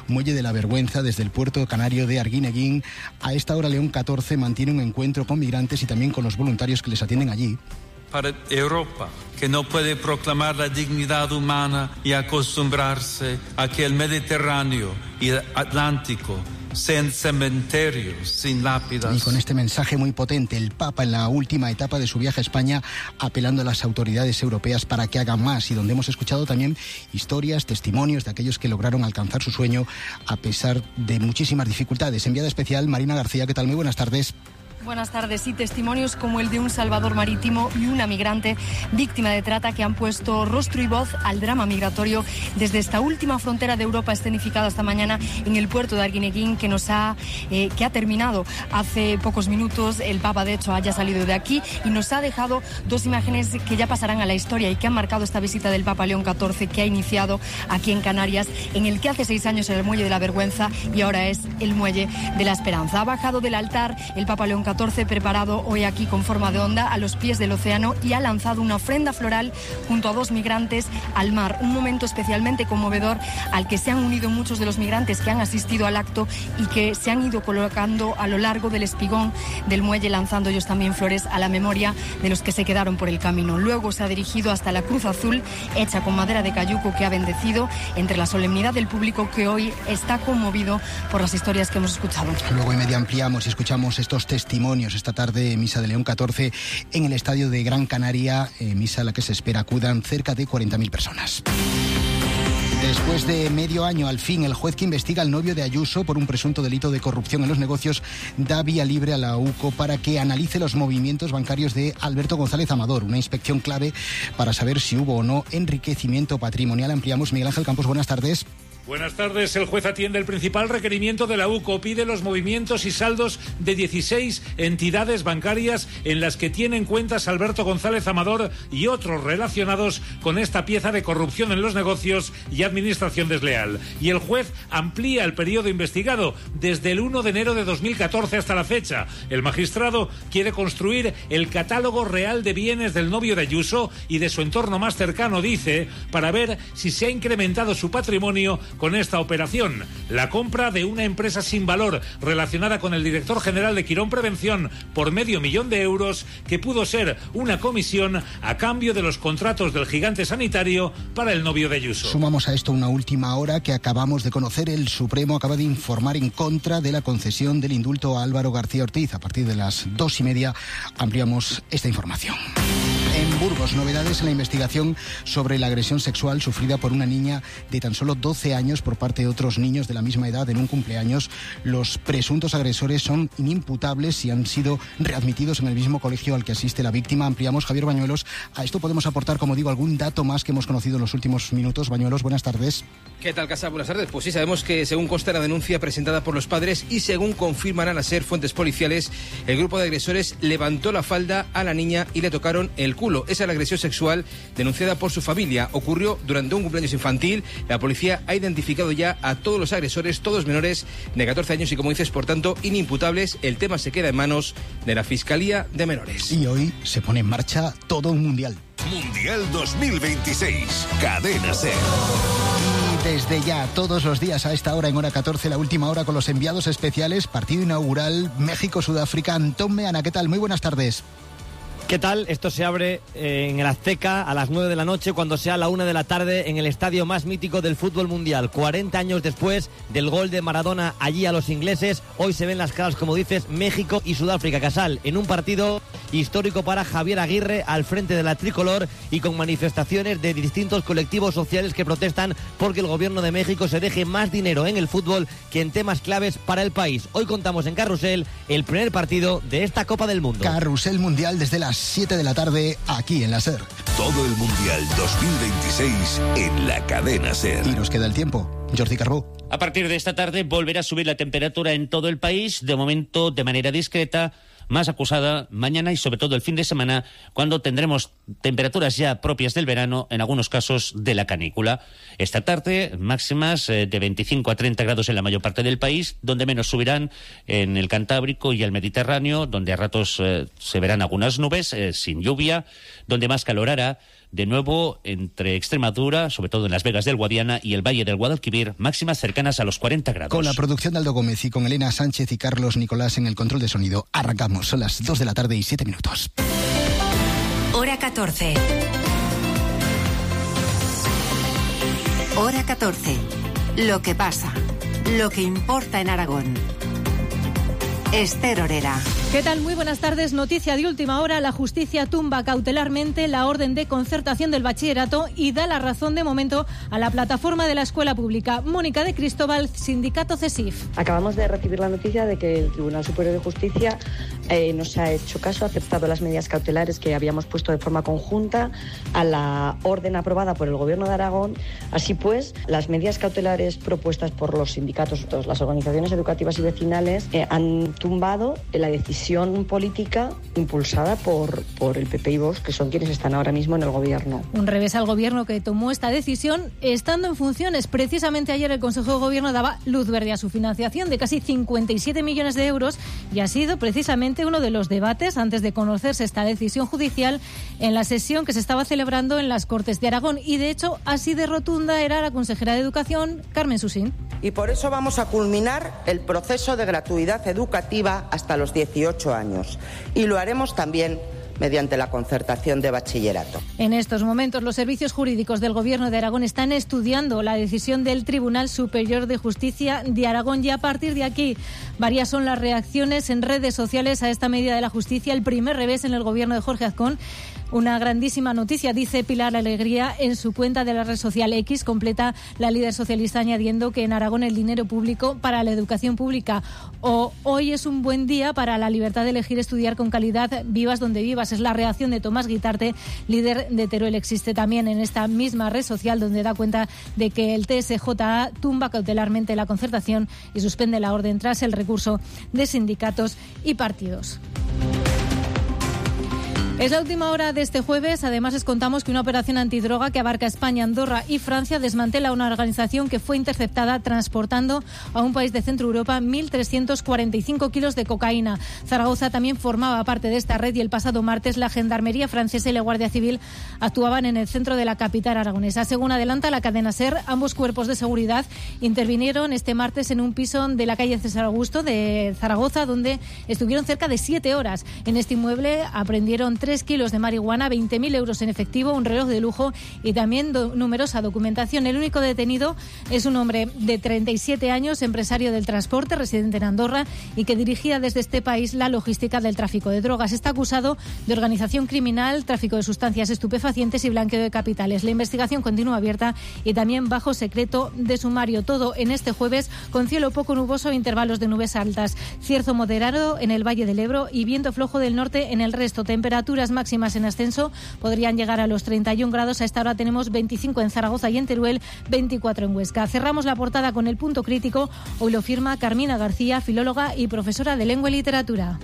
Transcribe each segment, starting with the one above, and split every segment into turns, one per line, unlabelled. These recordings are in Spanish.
Muelle de la Vergüenza, desde el puerto canario de Arguineguín. A esta hora León 14 mantiene un encuentro con migrantes y también con los voluntarios que les atienden allí.
Para Europa, que no puede proclamar la dignidad humana y acostumbrarse a que el Mediterráneo y el Atlántico sean cementerios sin lápidas.
Y con este mensaje muy potente, el Papa en la última etapa de su viaje a España, apelando a las autoridades europeas para que hagan más, y donde hemos escuchado también historias, testimonios de aquellos que lograron alcanzar su sueño a pesar de muchísimas dificultades. Enviada especial Marina García, ¿qué tal? Muy buenas tardes.
Buenas tardes. Sí, testimonios como el de un salvador marítimo y una migrante víctima de trata que han puesto rostro y voz al drama migratorio desde esta última frontera de Europa escenificada esta mañana en el puerto de Arguineguín, que ha terminado hace pocos minutos. El Papa, de hecho, haya salido de aquí y nos ha dejado dos imágenes que ya pasarán a la historia y que han marcado esta visita del Papa León XIV, que ha iniciado aquí en Canarias, en el que hace 6 años era el Muelle de la Vergüenza y ahora es el Muelle de la Esperanza. Ha bajado del altar el Papa León XIV, preparado hoy aquí con forma de onda a los pies del océano, y ha lanzado una ofrenda floral junto a 2 migrantes al mar. Un momento especialmente conmovedor al que se han unido muchos de los migrantes que han asistido al acto y que se han ido colocando a lo largo del espigón del muelle, lanzando ellos también flores a la memoria de los que se quedaron por el camino. Luego se ha dirigido hasta la cruz azul hecha con madera de cayuco, que ha bendecido entre la solemnidad del público, que hoy está conmovido por las historias que hemos escuchado.
Luego y media ampliamos y escuchamos estos testimonios esta tarde, misa de León XIV en el estadio de Gran Canaria, misa a la que se espera acudan cerca de 40.000 personas. Después de medio año, al fin, el juez que investiga al novio de Ayuso por un presunto delito de corrupción en los negocios da vía libre a la UCO para que analice los movimientos bancarios de Alberto González Amador, una inspección clave para saber si hubo o no enriquecimiento patrimonial. Ampliamos. Miguel Ángel Campos, buenas tardes.
Buenas tardes. El juez atiende el principal requerimiento de la UCO. Pide los movimientos y saldos de 16 entidades bancarias en las que tienen cuentas Alberto González Amador y otros relacionados con esta pieza de corrupción en los negocios y administración desleal. Y el juez amplía el periodo investigado desde el 1 de enero de 2014 hasta la fecha. El magistrado quiere construir el catálogo real de bienes del novio de Ayuso y de su entorno más cercano, dice, para ver si se ha incrementado su patrimonio con esta operación. La compra de una empresa sin valor relacionada con el director general de Quirón Prevención por $500,000, que pudo ser una comisión a cambio de los contratos del gigante sanitario para el novio de Ayuso.
Sumamos a esto una última hora que acabamos de conocer. El Supremo acaba de informar en contra de la concesión del indulto a Álvaro García Ortiz. A partir de las 2:30 ampliamos esta información. En Burgos, novedades en la investigación sobre la agresión sexual sufrida por una niña de tan solo 12 años por parte de otros niños de la misma edad en un cumpleaños. Los presuntos agresores son inimputables y han sido readmitidos en el mismo colegio al que asiste la víctima. Ampliamos. Javier Bañuelos. A esto podemos aportar, como digo, algún dato más que hemos conocido en los últimos minutos. Bañuelos, buenas tardes.
¿Qué tal, Casa? Buenas tardes. Pues sí, sabemos que según consta la denuncia presentada por los padres y según confirman a ser fuentes policiales, el grupo de agresores levantó la falda a la niña y le tocaron el culo. Esa es la agresión sexual denunciada por su familia. Ocurrió durante un cumpleaños infantil. La policía ha identificado ya a todos los agresores, todos menores de 14 años y, como dices, por tanto, inimputables. El tema se queda en manos de la Fiscalía de Menores.
Y hoy se pone en marcha todo un mundial.
Mundial 2026, Cadena SER.
Desde ya, todos los días a esta hora, en hora 14, la última hora con los enviados especiales, partido inaugural México-Sudáfrica. Antón Meana, ¿qué tal? Muy buenas tardes.
¿Qué tal? Esto se abre en el Azteca a las 9 de la noche, cuando sea la 1 de la tarde, en el estadio más mítico del fútbol mundial. 40 años después del gol de Maradona allí a los ingleses, hoy se ven las caras, como dices, México y Sudáfrica. Casal, en un partido histórico para Javier Aguirre al frente de la tricolor y con manifestaciones de distintos colectivos sociales que protestan porque el gobierno de México se deje más dinero en el fútbol que en temas claves para el país. Hoy contamos en Carrusel el primer partido de esta Copa del Mundo.
Carrusel Mundial desde las 7 de la tarde aquí en la SER.
Todo el Mundial 2026 en la Cadena SER.
Y nos queda el tiempo. Jordi Carbó.
A partir de esta tarde volverá a subir la temperatura en todo el país, de momento de manera discreta, más acusada mañana y sobre todo el fin de semana, cuando tendremos temperaturas ya propias del verano, en algunos casos de la canícula. Esta tarde máximas de 25 a 30 grados en la mayor parte del país, donde menos subirán en el Cantábrico y el Mediterráneo, donde a ratos se verán algunas nubes sin lluvia, donde más calor hará de nuevo entre Extremadura, sobre todo en las Vegas del Guadiana y el Valle del Guadalquivir, máximas cercanas a los 40 grados.
Con la producción de Aldo Gómez y con Elena Sánchez y Carlos Nicolás en el control de sonido, arrancamos. Son las 2 de la tarde y 7 minutos.
Hora 14. Hora 14. Lo que pasa, lo que importa en Aragón. Esther Orera.
¿Qué tal? Muy buenas tardes. Noticia de última hora. La justicia tumba cautelarmente la orden de concertación del bachillerato y da la razón de momento a la plataforma de la escuela pública. Mónica de Cristóbal, sindicato CESIF.
Acabamos de recibir la noticia de que el Tribunal Superior de Justicia nos ha hecho caso, ha aceptado las medidas cautelares que habíamos puesto de forma conjunta a la orden aprobada por el Gobierno de Aragón. Así pues, las medidas cautelares propuestas por los sindicatos, todas las organizaciones educativas y vecinales, han tumbado la decisión política impulsada por el PP y Vox, que son quienes están ahora mismo en el Gobierno.
Un revés al Gobierno que tomó esta decisión estando en funciones. Precisamente ayer el Consejo de Gobierno daba luz verde a su financiación de casi 57 millones de euros y ha sido precisamente uno de los debates antes de conocerse esta decisión judicial en la sesión que se estaba celebrando en las Cortes de Aragón. Y de hecho, así de rotunda era la consejera de Educación, Carmen Susín.
Y por eso vamos a culminar el proceso de gratuidad educativa hasta los 18 años. Y lo haremos también mediante la concertación de bachillerato.
En estos momentos, los servicios jurídicos del Gobierno de Aragón están estudiando la decisión del Tribunal Superior de Justicia de Aragón y a partir de aquí varias son las reacciones en redes sociales a esta medida de la justicia. El primer revés en el Gobierno de Jorge Azcón. Una grandísima noticia, dice Pilar Alegría en su cuenta de la red social X. Completa la líder socialista añadiendo que en Aragón el dinero público para la educación pública hoy es un buen día para la libertad de elegir estudiar con calidad, vivas donde vivas. Es la reacción de Tomás Guitarte, líder de Teruel. Existe también en esta misma red social donde da cuenta de que el TSJA tumba cautelarmente la concertación y suspende la orden tras el recurso de sindicatos y partidos. Es la última hora de este jueves. Además, les contamos que una operación antidroga que abarca España, Andorra y Francia desmantela una organización que fue interceptada transportando a un país de Centro Europa 1.345 kilos de cocaína. Zaragoza también formaba parte de esta red y el pasado martes la Gendarmería francesa y la Guardia Civil actuaban en el centro de la capital aragonesa. Según adelanta la cadena SER, ambos cuerpos de seguridad intervinieron este martes en un piso de la calle César Augusto de Zaragoza, donde estuvieron cerca de 7 horas. En este inmueble aprendieron 3 kilos de marihuana, 20.000 euros en efectivo, un reloj de lujo y también numerosa documentación. El único detenido es un hombre de 37 años, empresario del transporte, residente en Andorra y que dirigía desde este país la logística del tráfico de drogas. Está acusado de organización criminal, tráfico de sustancias estupefacientes y blanqueo de capitales. La investigación continúa abierta y también bajo secreto de sumario. Todo en este jueves con cielo poco nuboso e intervalos de nubes altas. Cierzo moderado en el Valle del Ebro y viento flojo del norte en el resto. Temperaturas máximas en ascenso podrían llegar a los 31 grados. A esta hora tenemos 25 en Zaragoza y en Teruel, 24 en Huesca. Cerramos la portada con el punto crítico. Hoy lo firma Carmina García, filóloga y profesora de lengua y literatura.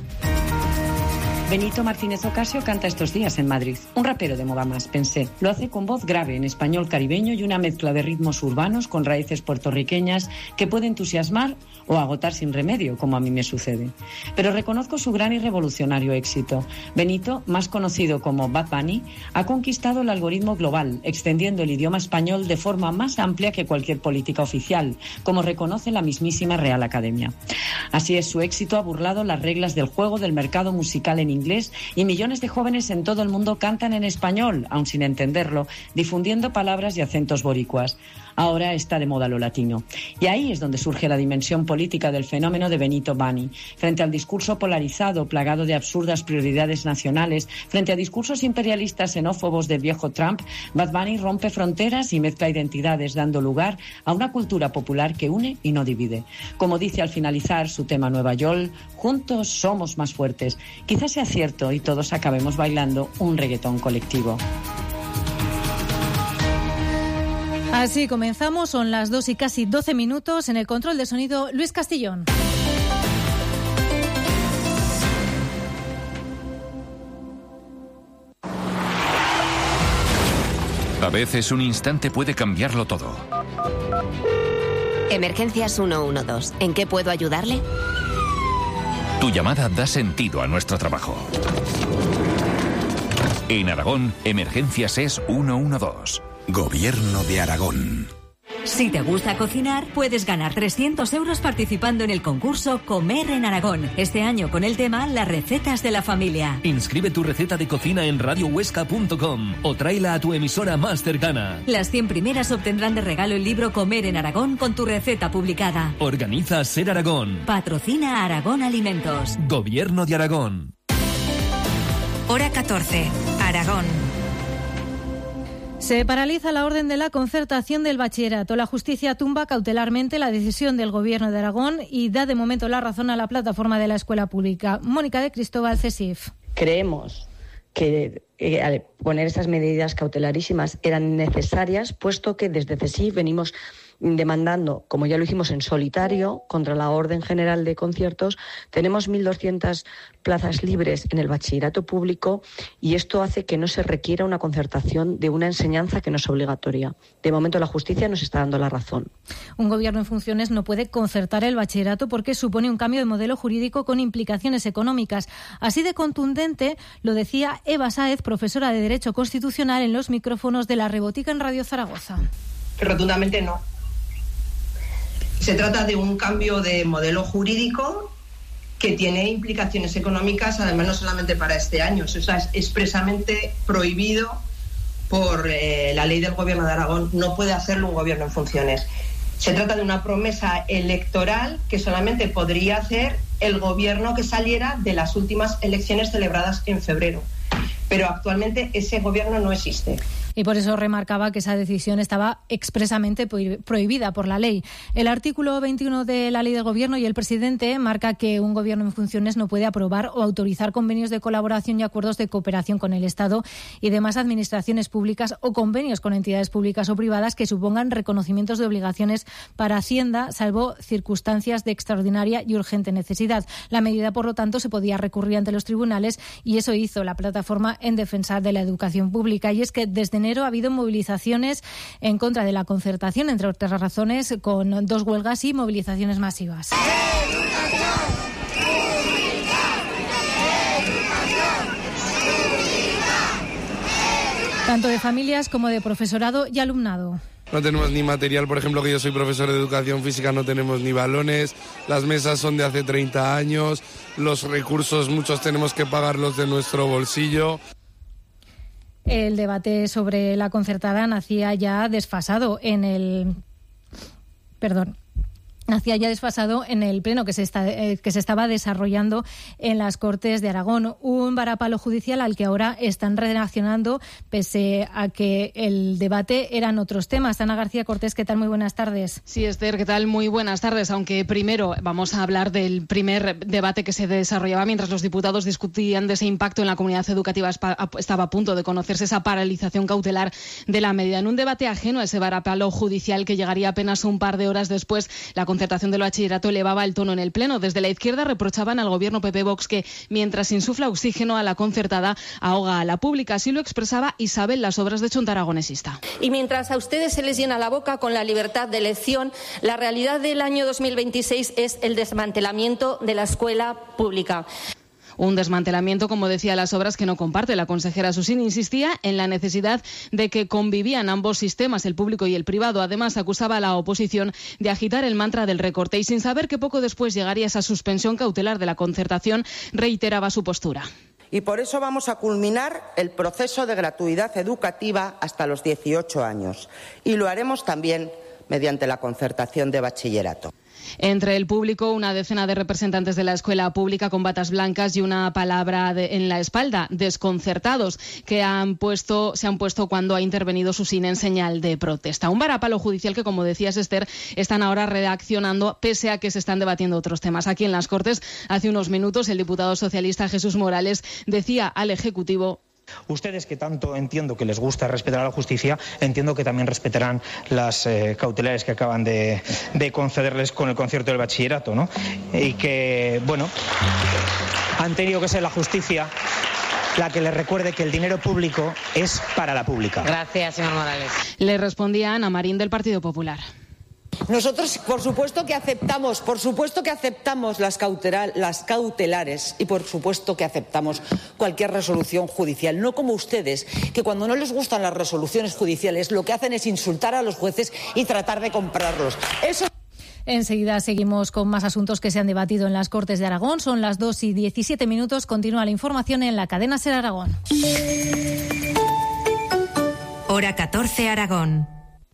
Benito Martínez Ocasio canta estos días en Madrid. Un rapero de moda más, pensé. Lo hace con voz grave en español caribeño y una mezcla de ritmos urbanos con raíces puertorriqueñas que puede entusiasmar o agotar sin remedio, como a mí me sucede. Pero reconozco su gran y revolucionario éxito. Benito, más conocido como Bad Bunny, ha conquistado el algoritmo global, extendiendo el idioma español de forma más amplia que cualquier política oficial, como reconoce la mismísima Real Academia. Así es, su éxito ha burlado las reglas del juego del mercado musical en inglés y millones de jóvenes en todo el mundo cantan en español, aun sin entenderlo, difundiendo palabras y acentos boricuas. Ahora está de moda lo latino. Y ahí es donde surge la dimensión política del fenómeno de Benito Bunny. Frente al discurso polarizado, plagado de absurdas prioridades nacionales, frente a discursos imperialistas xenófobos del viejo Trump, Bad Bunny rompe fronteras y mezcla identidades, dando lugar a una cultura popular que une y no divide. Como dice al finalizar su tema Nueva York, juntos somos más fuertes. Quizás sea cierto y todos acabemos bailando un reggaetón colectivo.
Así comenzamos, son las 2 y casi 12 minutos. En el control de sonido, Luis Castillón.
A veces un instante puede cambiarlo todo.
Emergencias 112. ¿En qué puedo ayudarle?
Tu llamada da sentido a nuestro trabajo. En Aragón, Emergencias es 112.
Gobierno de Aragón.
Si te gusta cocinar, puedes ganar 300 euros participando en el concurso Comer en Aragón. Este año con el tema Las recetas de la familia.
Inscribe tu receta de cocina en radiohuesca.com o tráela a tu emisora más cercana.
Las 100 primeras obtendrán de regalo el libro Comer en Aragón con tu receta publicada.
Organiza Ser Aragón.
Patrocina Aragón Alimentos.
Gobierno de Aragón.
Hora 14. Aragón.
Se paraliza la orden de la concertación del bachillerato. La justicia tumba cautelarmente la decisión del Gobierno de Aragón y da de momento la razón a la plataforma de la escuela pública. Mónica de Cristóbal, CESIF.
Creemos que al poner estas medidas cautelarísimas eran necesarias, puesto que desde CESIF venimos demandando, como ya lo hicimos en solitario, contra la Orden General de Conciertos. Tenemos 1.200 plazas libres en el bachillerato público y esto hace que no se requiera una concertación de una enseñanza que no es obligatoria. De momento la justicia nos está dando la razón.
Un gobierno en funciones no puede concertar el bachillerato porque supone un cambio de modelo jurídico con implicaciones económicas. Así de contundente lo decía Eva Sáez, profesora de Derecho Constitucional, en los micrófonos de La Rebotica en Radio Zaragoza.
Rotundamente no. Se trata de un cambio de modelo jurídico que tiene implicaciones económicas, además no solamente para este año, eso está expresamente prohibido por la ley del Gobierno de Aragón. No puede hacerlo un gobierno en funciones. Se trata de una promesa electoral que solamente podría hacer el gobierno que saliera de las últimas elecciones celebradas en febrero. Pero actualmente ese gobierno no existe.
Y por eso remarcaba que esa decisión estaba expresamente prohibida por la ley. El artículo 21 de la Ley del Gobierno y el presidente marca que un gobierno en funciones no puede aprobar o autorizar convenios de colaboración y acuerdos de cooperación con el Estado y demás administraciones públicas o convenios con entidades públicas o privadas que supongan reconocimientos de obligaciones para Hacienda, salvo circunstancias de extraordinaria y urgente necesidad. La medida, por lo tanto, se podía recurrir ante los tribunales y eso hizo la plataforma en defensa de la educación pública. Y es que desde enero ha habido movilizaciones en contra de la concertación, entre otras razones, con 2 huelgas y movilizaciones masivas. Tanto de familias como de profesorado y alumnado.
No tenemos ni material, por ejemplo, que yo soy profesor de educación física, no tenemos ni balones, las mesas son de hace 30 años, los recursos muchos tenemos que pagarlos de nuestro bolsillo.
El debate sobre la concertada nacía ya desfasado en el pleno que se estaba desarrollando en las Cortes de Aragón. Un varapalo judicial al que ahora están reaccionando pese a que el debate eran otros temas. Ana García Cortés, ¿qué tal? Muy buenas tardes.
Sí, Esther, ¿qué tal? Muy buenas tardes. Aunque primero vamos a hablar del primer debate que se desarrollaba mientras los diputados discutían de ese impacto en la comunidad educativa. Estaba a punto de conocerse esa paralización cautelar de la medida. En un debate ajeno a ese varapalo judicial que llegaría apenas un par de horas después, la concertación del bachillerato elevaba el tono en el Pleno. Desde la izquierda reprochaban al gobierno PP-Vox que, mientras insufla oxígeno a la concertada, ahoga a la pública. Así lo expresaba Isabel Las Obras de Chonta Aragonesista.
Y mientras a ustedes se les llena la boca con la libertad de elección, la realidad del año 2026 es el desmantelamiento de la escuela pública.
Un desmantelamiento, como decía Las Obras, que no comparte. La consejera Susín insistía en la necesidad de que convivían ambos sistemas, el público y el privado. Además, acusaba a la oposición de agitar el mantra del recorte y, sin saber que poco después llegaría esa suspensión cautelar de la concertación, reiteraba su postura.
Y por eso vamos a culminar el proceso de gratuidad educativa hasta los 18 años. Y lo haremos también mediante la concertación de bachillerato.
Entre el público, una decena de representantes de la escuela pública con batas blancas y una palabra en la espalda, desconcertados, que se han puesto cuando ha intervenido Susín en señal de protesta. Un varapalo judicial que, como decías, Esther, están ahora reaccionando pese a que se están debatiendo otros temas. Aquí en las Cortes, hace unos minutos, el diputado socialista Jesús Morales decía al Ejecutivo:
ustedes, que tanto entiendo que les gusta respetar a la justicia, entiendo que también respetarán las cautelares que acaban de concederles con el concierto del bachillerato, ¿no? Y que, bueno, han tenido que ser la justicia la que les recuerde que el dinero público es para la pública.
Gracias, señor Morales. Le respondía Ana Marín, del Partido Popular.
Nosotros, por supuesto que aceptamos las cautelares y por supuesto que aceptamos cualquier resolución judicial, no como ustedes, que cuando no les gustan las resoluciones judiciales lo que hacen es insultar a los jueces y tratar de comprarlos. Eso.
Enseguida seguimos con más asuntos que se han debatido en las Cortes de Aragón. Son las 2:17. Continúa la información en la cadena SER Aragón.
Hora 14 Aragón.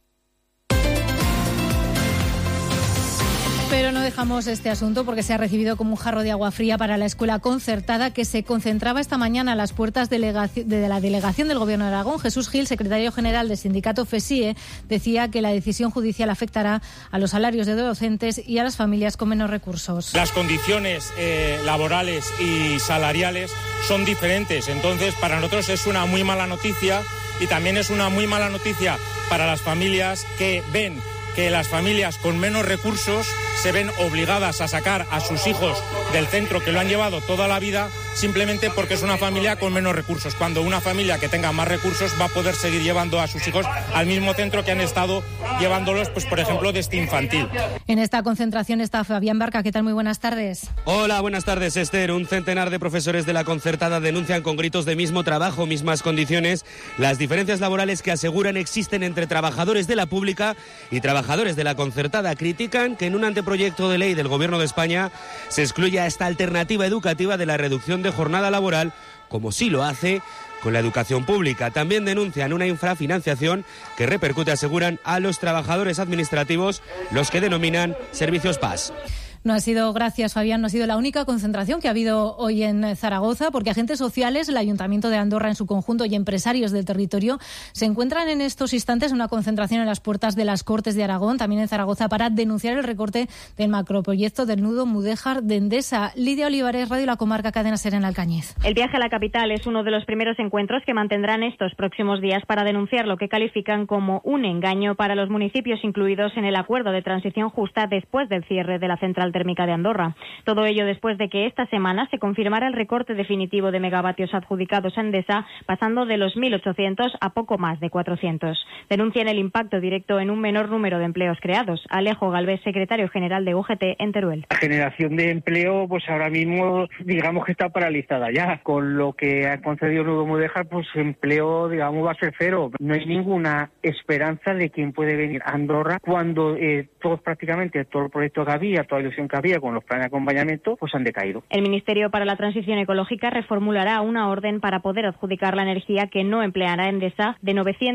Pero no dejamos este asunto porque se ha recibido como un jarro de agua fría para la escuela concertada que se concentraba esta mañana a las puertas de la delegación del Gobierno de Aragón. Jesús Gil, secretario general del sindicato FESIE, decía que la decisión judicial afectará a los salarios de docentes y a las familias con menos recursos.
Las condiciones laborales y salariales son diferentes, entonces para nosotros es una muy mala noticia y también es una muy mala noticia para las familias que ven que las familias con menos recursos se ven obligadas a sacar a sus hijos del centro que lo han llevado toda la vida simplemente porque es una familia con menos recursos, cuando una familia que tenga más recursos va a poder seguir llevando a sus hijos al mismo centro que han estado llevándolos, pues por ejemplo, desde infantil.
En esta concentración está Fabián Barca. ¿Qué tal? Muy buenas tardes.
Hola, buenas tardes, Esther. Un centenar de profesores de la concertada denuncian con gritos de mismo trabajo, mismas condiciones, las diferencias laborales que aseguran existen entre trabajadores de la pública y trabajadores de la concertada. Critican que en un anteproyecto de ley del Gobierno de España se excluya esta alternativa educativa de la reducción de jornada laboral, como sí lo hace con la educación pública. También denuncian una infrafinanciación que repercute, aseguran, a los trabajadores administrativos, los que denominan servicios PAS.
No ha sido, gracias Fabián, no ha sido la única concentración que ha habido hoy en Zaragoza, porque agentes sociales, el Ayuntamiento de Andorra en su conjunto y empresarios del territorio se encuentran en estos instantes en una concentración en las puertas de las Cortes de Aragón, también en Zaragoza, para denunciar el recorte del macroproyecto del nudo Mudéjar de Endesa. Lidia Olivares, Radio La Comarca, cadena SER en Alcañiz.
El viaje a la capital es uno de los primeros encuentros que mantendrán estos próximos días para denunciar lo que califican como un engaño para los municipios incluidos en el acuerdo de transición justa después del cierre de la central térmica de Andorra. Todo ello después de que esta semana se confirmara el recorte definitivo de megavatios adjudicados a Endesa, pasando de los 1.800 a poco más de 400. Denuncian el impacto directo en un menor número de empleos creados. Alejo Galvez, secretario general de UGT en Teruel.
La generación de empleo, pues ahora mismo, digamos que está paralizada ya. Con lo que ha concedido Nudo Mudéjar, pues empleo, digamos, va a ser cero. No hay ninguna esperanza de quién puede venir a Andorra cuando prácticamente todo el proyecto que había, toda la ilusión que había con los planes de acompañamiento, pues han decaído.
El Ministerio para la Transición Ecológica reformulará una orden para poder adjudicar la energía que no empleará Endesa de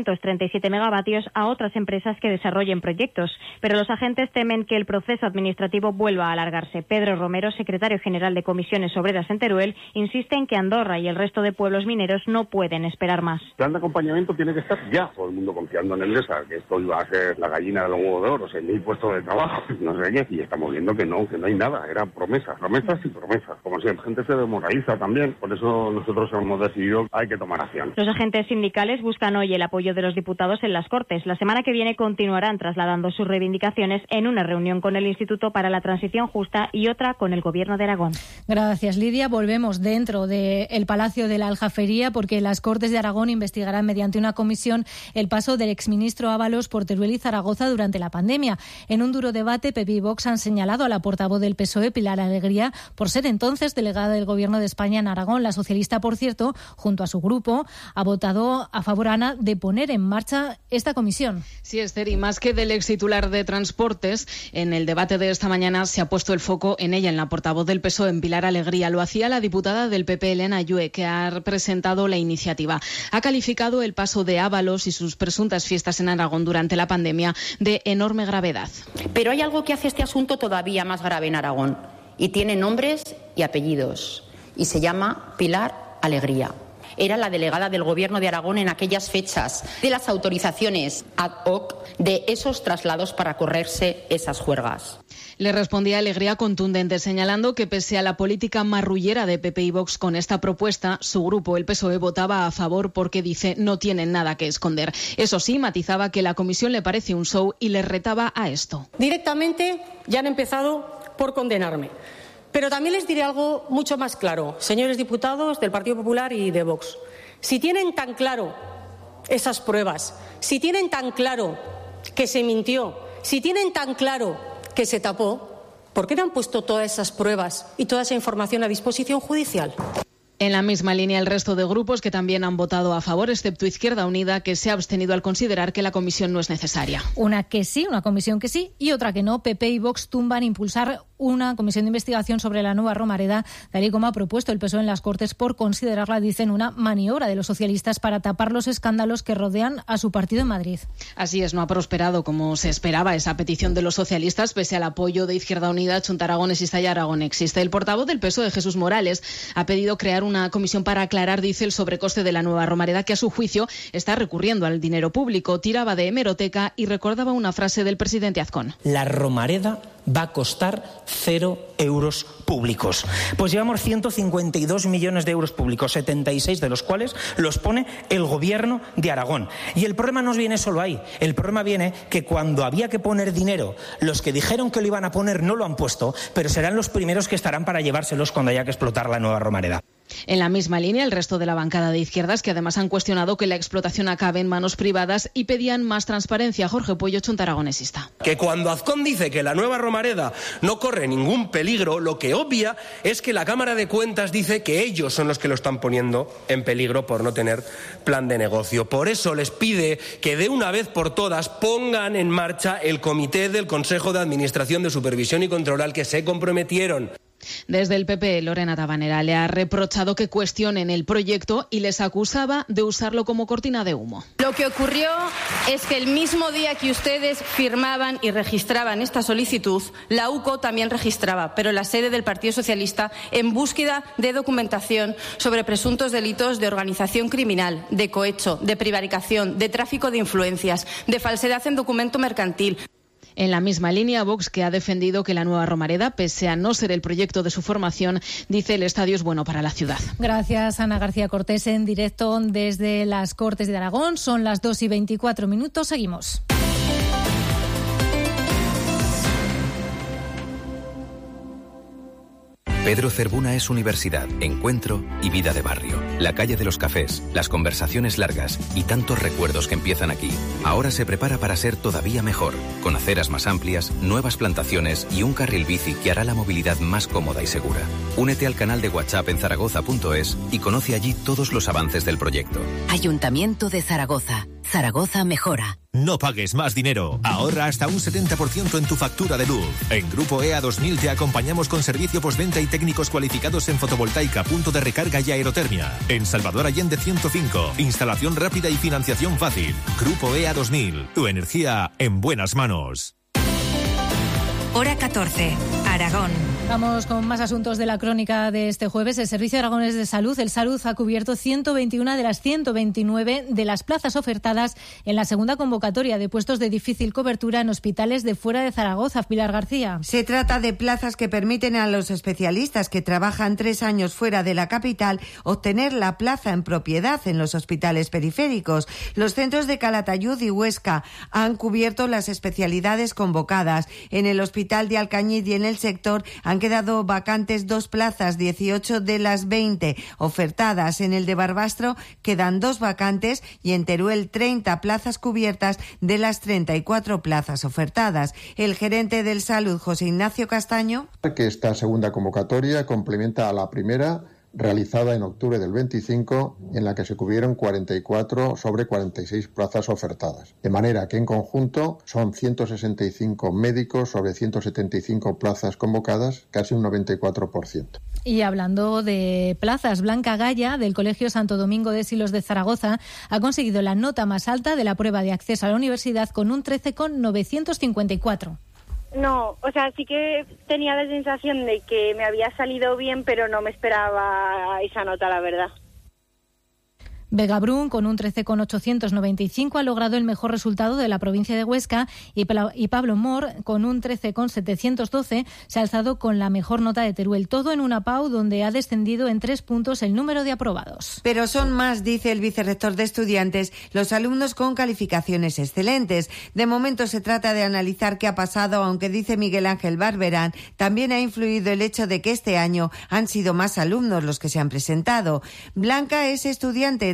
937 megavatios a otras empresas que desarrollen proyectos. Pero los agentes temen que el proceso administrativo vuelva a alargarse. Pedro Romero, secretario general de Comisiones Obreras en Teruel, insiste en que Andorra y el resto de pueblos mineros no pueden esperar más.
El plan de acompañamiento tiene que estar ya. Todo el mundo confiando en Endesa, que esto iba a ser la gallina de los huevos de oro, 6.000 puestos de trabajo. No sé qué, y estamos viendo que no hay nada, eran promesas y promesas. Como si la gente se demoraliza también, por eso nosotros hemos decidido hay que tomar acción.
Los agentes sindicales buscan hoy el apoyo de los diputados en las Cortes. La semana que viene continuarán trasladando sus reivindicaciones en una reunión con el Instituto para la Transición Justa y otra con el Gobierno de Aragón.
Gracias, Lidia. Volvemos dentro del Palacio de la Aljafería porque las Cortes de Aragón investigarán mediante una comisión el paso del exministro Ábalos por Teruel y Zaragoza durante la pandemia. En un duro debate, PP y Vox han señalado a la portavoz del PSOE, Pilar Alegría, por ser entonces delegada del Gobierno de España en Aragón. La socialista, por cierto, junto a su grupo, ha votado a favor, Ana, de poner en marcha esta comisión.
Sí, Esther, y más que del ex titular de Transportes, en el debate de esta mañana se ha puesto el foco en ella, en la portavoz del PSOE, en Pilar Alegría. Lo hacía la diputada del PP, Elena Llue, que ha presentado la iniciativa. Ha calificado el paso de Ábalos y sus presuntas fiestas en Aragón durante la pandemia de enorme gravedad.
Pero hay algo que hace este asunto todavía más grave en Aragón y tiene nombres y apellidos y se llama Pilar Alegría. Era la delegada del Gobierno de Aragón en aquellas fechas de las autorizaciones ad hoc de esos traslados para correrse esas juergas.
Le respondía Alegría contundente, señalando que pese a la política marrullera de PP y Vox con esta propuesta, su grupo, el PSOE, votaba a favor porque, dice, no tienen nada que esconder. Eso sí, matizaba que la comisión le parece un show y le retaba a esto.
Directamente ya han empezado por condenarme. Pero también les diré algo mucho más claro, señores diputados del Partido Popular y de Vox. Si tienen tan claro esas pruebas, si tienen tan claro que se mintió, Si tienen tan claro que se tapó, ¿por qué no han puesto todas esas pruebas y toda esa información a disposición judicial?
En la misma línea, el resto de grupos que también han votado a favor, excepto Izquierda Unida, que se ha abstenido al considerar que la comisión no es necesaria.
Una comisión que sí y otra que no. PP y Vox tumban impulsar una comisión de investigación sobre la nueva Romareda, tal y como ha propuesto el PSOE en las Cortes, por considerarla, dicen, una maniobra de los socialistas para tapar los escándalos que rodean a su partido en Madrid.
Así es, no ha prosperado como se esperaba esa petición de los socialistas, pese al apoyo de Izquierda Unida, Chunta Aragonesista y Aragonexista. El portavoz del PSOE, Jesús Morales, ha pedido crear una comisión para aclarar, dice, el sobrecoste de la nueva Romareda, que a su juicio está recurriendo al dinero público. Tiraba de hemeroteca y recordaba una frase del presidente Azcón.
La Romareda va a costar 0 euros públicos. Pues llevamos 152 millones de euros públicos, 76 de los cuales los pone el gobierno de Aragón. Y el problema no viene solo ahí. El problema viene que cuando había que poner dinero, los que dijeron que lo iban a poner no lo han puesto, pero serán los primeros que estarán para llevárselos cuando haya que explotar la nueva Romareda.
En la misma línea, el resto de la bancada de izquierdas, que además han cuestionado que la explotación acabe en manos privadas y pedían más transparencia. Jorge Puello, Chunta Aragonesista.
Que cuando Azcón dice que la nueva Romareda no corre ningún peligro, lo que obvia es que la Cámara de Cuentas dice que ellos son los que lo están poniendo en peligro por no tener plan de negocio. Por eso les pide que de una vez por todas pongan en marcha el comité del Consejo de Administración de Supervisión y Control al que se comprometieron.
Desde el PP, Lorena Tabanera le ha reprochado que cuestionen el proyecto y les acusaba de usarlo como cortina de humo.
Lo que ocurrió es que el mismo día que ustedes firmaban y registraban esta solicitud, la UCO también registraba, pero la sede del Partido Socialista, en búsqueda de documentación sobre presuntos delitos de organización criminal, de cohecho, de prevaricación, de tráfico de influencias, de falsedad en documento mercantil.
En la misma línea, Vox, que ha defendido que la nueva Romareda, pese a no ser el proyecto de su formación, dice el estadio es bueno para la ciudad.
Gracias, Ana García Cortés, en directo desde las Cortes de Aragón. Son las 2:24. Seguimos.
Pedro Cervuna es universidad, encuentro y vida de barrio. La calle de los cafés, las conversaciones largas y tantos recuerdos que empiezan aquí. Ahora se prepara para ser todavía mejor, con aceras más amplias, nuevas plantaciones y un carril bici que hará la movilidad más cómoda y segura. Únete al canal de WhatsApp en zaragoza.es y conoce allí todos los avances del proyecto.
Ayuntamiento de Zaragoza. Zaragoza mejora.
No pagues más dinero. Ahorra hasta un 70% en tu factura de luz. En Grupo EA 2000 te acompañamos con servicio postventa y técnicos cualificados en fotovoltaica, punto de recarga y aerotermia. En Salvador Allende 105, instalación rápida y financiación fácil. Grupo EA 2000, tu energía en buenas manos.
Hora 14, Aragón.
Vamos con más asuntos de la crónica de este jueves. El Servicio Aragonés de Salud, el Salud, ha cubierto 121 de las 129 de las plazas ofertadas en la segunda convocatoria de puestos de difícil cobertura en hospitales de fuera de Zaragoza. Pilar García.
Se trata de plazas que permiten a los especialistas que trabajan 3 años fuera de la capital obtener la plaza en propiedad en los hospitales periféricos. Los centros de Calatayud y Huesca han cubierto las especialidades convocadas. En el Hospital de Alcañiz y en el sector han quedado vacantes 2 plazas, 18 de las 20 ofertadas. En el de Barbastro quedan 2 vacantes y en Teruel 30 plazas cubiertas de las 34 plazas ofertadas. El gerente del Salud, José Ignacio Castaño.
Que esta segunda convocatoria complementa a la primera, realizada en octubre del 25, en la que se cubrieron 44 sobre 46 plazas ofertadas. De manera que en conjunto son 165 médicos sobre 175 plazas convocadas, casi un 94%.
Y hablando de plazas, Blanca Gaya, del Colegio Santo Domingo de Silos de Zaragoza, ha conseguido la nota más alta de la prueba de acceso a la universidad con un 13,954.
No, o sea, sí que tenía la sensación de que me había salido bien, pero no me esperaba esa nota, la verdad.
Vega Brun, con un 13,895, ha logrado el mejor resultado de la provincia de Huesca y Pablo Mor, con un 13,712, se ha alzado con la mejor nota de Teruel. Todo en una PAU donde ha descendido en 3 puntos el número de aprobados.
Pero son más, dice el vicerrector de estudiantes, los alumnos con calificaciones excelentes. De momento se trata de analizar qué ha pasado, aunque dice Miguel Ángel Barberán, también ha influido el hecho de que este año han sido más alumnos los que se han presentado. Blanca es estudiante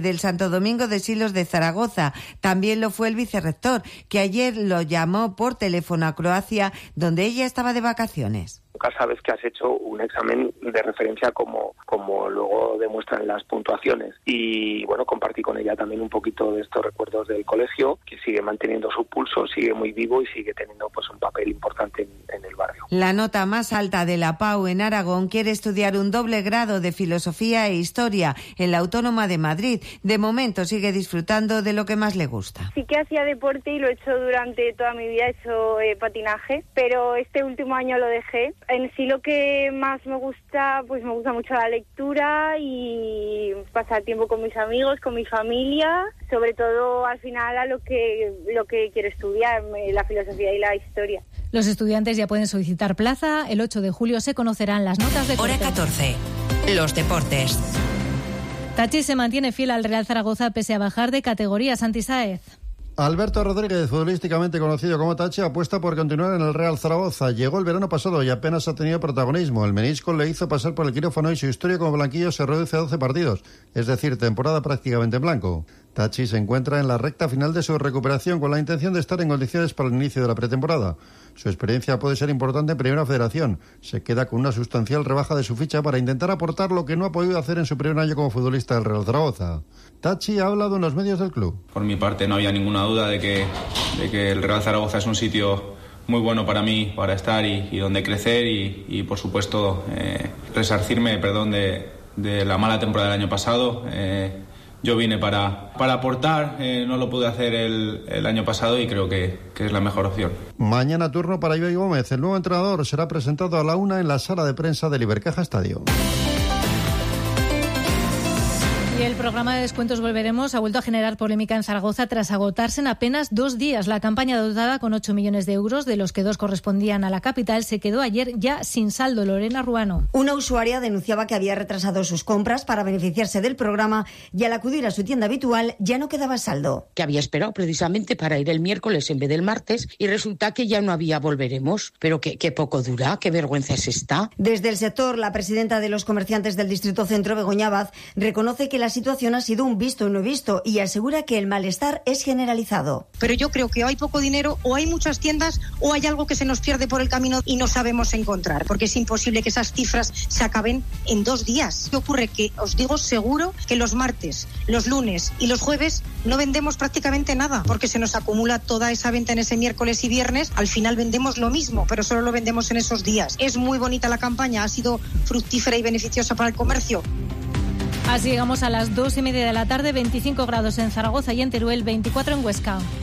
del Santo Domingo de Silos de Zaragoza. También lo fue el vicerrector, que ayer lo llamó por teléfono a Croacia, donde ella estaba de vacaciones.
Nunca sabes que has hecho un examen de referencia como luego demuestran las puntuaciones. Y bueno, compartí con ella también un poquito de estos recuerdos del colegio, que sigue manteniendo su pulso, sigue muy vivo y sigue teniendo pues un papel importante en el barrio.
La nota más alta de la PAU en Aragón quiere estudiar un doble grado de Filosofía e Historia en la Autónoma de Madrid. De momento sigue disfrutando de lo que más le gusta.
Sí que hacía deporte y lo he hecho durante toda mi vida, he hecho patinaje, pero este último año lo dejé. En sí lo que más me gusta, pues me gusta mucho la lectura y pasar tiempo con mis amigos, con mi familia, sobre todo al final a lo que quiero estudiar, la filosofía y la historia.
Los estudiantes ya pueden solicitar plaza. El 8 de julio se conocerán las notas de corte.
Hora 14. Los deportes.
Tachi se mantiene fiel al Real Zaragoza pese a bajar de categoría. Santi Sáez.
Alberto Rodríguez, futbolísticamente conocido como Tachi, apuesta por continuar en el Real Zaragoza. Llegó el verano pasado y apenas ha tenido protagonismo. El menisco le hizo pasar por el quirófano y su historia como blanquillo se reduce a 12 partidos, es decir, temporada prácticamente en blanco. Tachi se encuentra en la recta final de su recuperación con la intención de estar en condiciones para el inicio de la pretemporada. Su experiencia puede ser importante en Primera Federación. Se queda con una sustancial rebaja de su ficha para intentar aportar lo que no ha podido hacer en su primer año como futbolista del Real Zaragoza. Tachi ha hablado en los medios del club.
Por mi parte no había ninguna duda de que el Real Zaragoza es un sitio muy bueno para mí, para estar y donde crecer y por supuesto resarcirme de la mala temporada del año pasado. Yo vine para aportar, no lo pude hacer el año pasado y creo que es la mejor opción.
Mañana turno para Ibai Gómez. El nuevo entrenador será presentado a la 1 en la sala de prensa del Ibercaja Estadio.
Y el programa de descuentos Volveremos ha vuelto a generar polémica en Zaragoza tras agotarse en apenas 2 días. La campaña dotada con 8 millones de euros, de los que 2 correspondían a la capital, se quedó ayer ya sin saldo. Lorena Ruano.
Una usuaria denunciaba que había retrasado sus compras para beneficiarse del programa y al acudir a su tienda habitual ya no quedaba saldo.
Que había esperado precisamente para ir el miércoles en vez del martes y resulta que ya no había Volveremos. Pero qué poco dura, qué vergüenza es esta.
Desde el sector, la presidenta de los comerciantes del Distrito Centro, Begoña Abad, reconoce que la situación ha sido un visto y no visto y asegura que el malestar es generalizado.
Pero yo creo que o hay poco dinero, o hay muchas tiendas, o hay algo que se nos pierde por el camino y no sabemos encontrar, porque es imposible que esas cifras se acaben en 2 días. ¿Qué ocurre? Que os digo seguro que los martes, los lunes y los jueves no vendemos prácticamente nada, porque se nos acumula toda esa venta en ese miércoles y viernes. Al final vendemos lo mismo, pero solo lo vendemos en esos días. Es muy bonita la campaña, ha sido fructífera y beneficiosa para el comercio.
Así llegamos a las 2:30 de la tarde, 25 grados en Zaragoza y en Teruel, 24 en Huesca.